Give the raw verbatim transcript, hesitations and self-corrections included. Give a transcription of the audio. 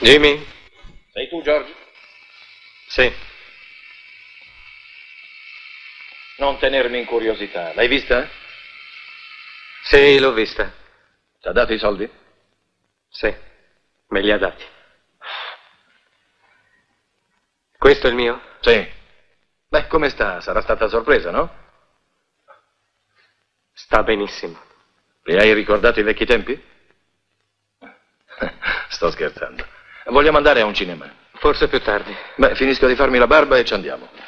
Dimmi. Sei tu, George? Sì. Non tenermi in curiosità. L'hai vista? Sì, l'ho vista. Ti ha dato i soldi? Sì, me li ha dati. Questo è il mio? Sì. Beh, come sta? Sarà stata sorpresa, no? Sta benissimo. Le hai ricordato i vecchi tempi? Sto scherzando. Vogliamo andare a un cinema? Forse più tardi. Beh, finisco di farmi la barba e ci andiamo.